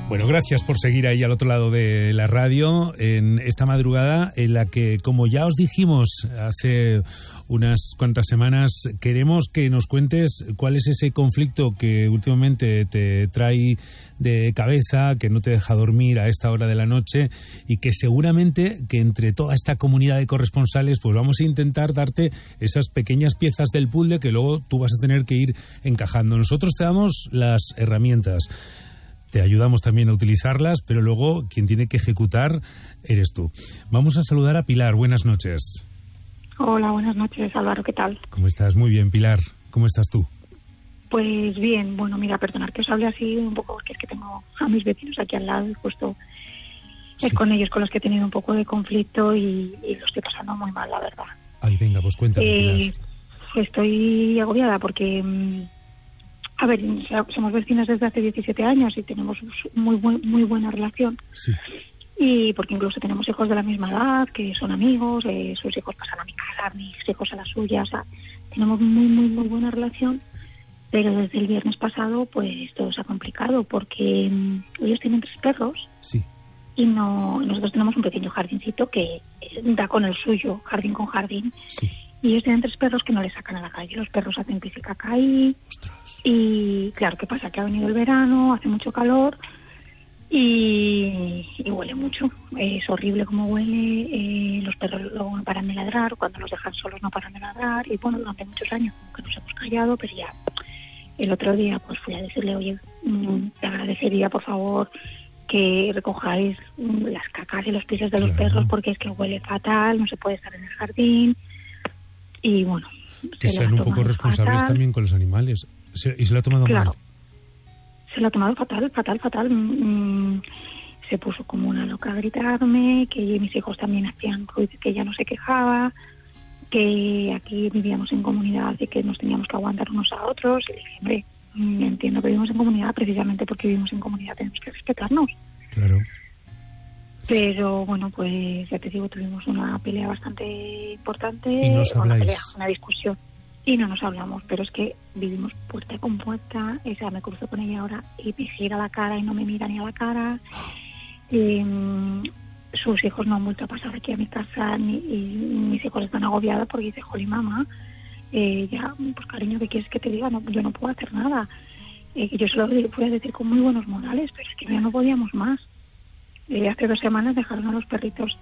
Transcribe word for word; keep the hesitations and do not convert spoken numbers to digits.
Bueno, gracias por seguir ahí al otro lado de la radio en esta madrugada en la que, como ya os dijimos hace unas cuantas semanas, queremos que nos cuentes cuál es ese conflicto que últimamente te trae de cabeza, que no te deja dormir a esta hora de la noche y que seguramente que entre toda esta comunidad de corresponsales pues vamos a intentar darte esas pequeñas piezas del puzzle que luego tú vas a tener que ir encajando. Nosotros te damos las herramientas. Te ayudamos también a utilizarlas, pero luego quien tiene que ejecutar eres tú. Vamos a saludar a Pilar. Buenas noches. Hola, buenas noches, Álvaro. ¿Qué tal? ¿Cómo estás? Muy bien, Pilar. ¿Cómo estás tú? Pues bien. Bueno, mira, perdonad que os hable así un poco, porque es que tengo a mis vecinos aquí al lado y justo sí. es con ellos con los que he tenido un poco de conflicto y, y lo estoy pasando muy mal, la verdad. Ay, venga, pues cuéntame, eh, Pilar. Estoy agobiada porque... A ver, somos vecinas desde hace diecisiete años y tenemos muy buen, muy buena relación. Sí. Y porque incluso tenemos hijos de la misma edad, que son amigos, eh, sus hijos pasan a mi casa, mis hijos a la suya, o sea, tenemos muy, muy, muy buena relación. Pero desde el viernes pasado, pues todo se ha complicado porque um, ellos tienen tres perros. Sí. Y no nosotros tenemos un pequeño jardincito que da con el suyo, jardín con jardín. Sí. Y ellos tienen tres perros que no les sacan a la calle. Los perros hacen pis y caca ahí. Ostras. Y claro, ¿qué pasa? Que ha venido el verano, hace mucho calor y, y huele mucho. Es horrible como huele. Eh, los perros luego no paran de ladrar. Cuando los dejan solos no paran de ladrar. Y bueno, durante muchos años que nos hemos callado, pero ya el otro día pues fui a decirle, oye, mmm, te agradecería por favor que recojáis mmm, las cacas y los pisos de los claro. perros porque es que huele fatal, no se puede estar en el jardín. Y bueno, que se sean un poco responsables fatal. También con los animales. Se, ¿Y se lo ha tomado claro. mal? Se lo ha tomado fatal, fatal, fatal. Mm, se puso como una loca a gritarme, que mis hijos también hacían ruido, que ella no se quejaba, que aquí vivíamos en comunidad y que nos teníamos que aguantar unos a otros. Y le dije, hombre, mm, entiendo que vivimos en comunidad, precisamente porque vivimos en comunidad tenemos que respetarnos. Claro. Pero bueno, pues ya te digo, tuvimos una pelea bastante importante. ¿Y no os habláis? Una pelea, una discusión. Y no nos hablamos, pero es que vivimos puerta con puerta. O sea, me cruzo con ella ahora y me gira la cara y no me mira ni a la cara. Eh, sus hijos no han vuelto a pasar aquí a mi casa ni, y mis hijos están agobiados porque dice, jolín, mamá, eh, ya, pues cariño, ¿qué quieres que te diga? No, yo no puedo hacer nada. Eh, yo se lo voy a decir con muy buenos modales, pero es que ya no podíamos más. Eh, hace dos semanas dejaron a los perritos